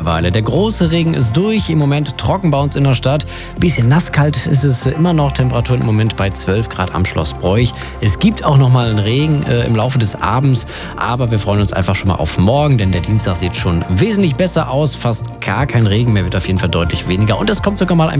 mittlerweile. Der große Regen ist durch, im Moment trocken bei uns in der Stadt. Bisschen nasskalt ist es immer noch, Temperaturen im Moment bei 12 Grad am Schloss Broich. Es gibt auch noch mal einen Regen im Laufe des Abends, aber wir freuen uns einfach schon mal auf morgen, denn der Dienstag sieht schon wesentlich besser aus. Fast gar kein Regen mehr, wird auf jeden Fall deutlich weniger und es kommt sogar mal ein